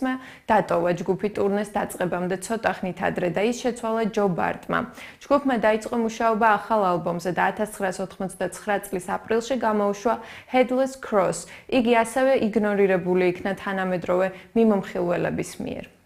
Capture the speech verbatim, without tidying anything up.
როუდსმა დატოვა ჯგუფი ტურნეს დაწყებამდე ცოტა ხნით ადრე და ის შეცვალა ჯო ბარტმა. ჯგუფმა დაიწყო მუშაობა ახალ ალბომზე და ათას ცხრაას ოთხმოცდაცხრა წლის აპრილში გამოუშვა Headless Cross. იგი ასევე იგნორირებული იქნა თანამედროვე მიმომხილველების მიერ.